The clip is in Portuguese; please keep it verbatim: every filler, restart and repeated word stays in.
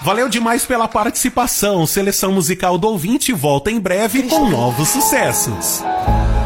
Valeu demais pela participação. Seleção musical do ouvinte volta em breve com novos sucessos.